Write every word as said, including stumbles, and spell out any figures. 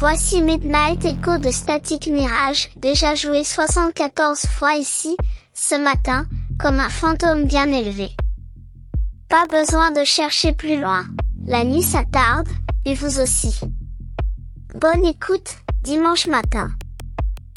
Voici Midnight Echo de Static Mirage, déjà joué soixante-quatorze fois ici, ce matin, comme un fantôme bien élevé. Pas besoin de chercher plus loin. La nuit s'attarde, et vous aussi. Bonne écoute, dimanche matin.